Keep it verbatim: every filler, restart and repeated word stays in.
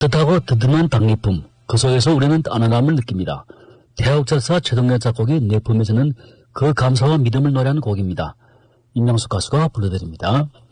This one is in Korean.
뜻하고 든든한 당리품, 그 속에서 우리는 안안함을 느낍니다. 태국 작사 최동현 작곡이 내 품에서는 그 감사와 믿음을 노래하는 곡입니다. 임양숙 가수가 불러드립니다.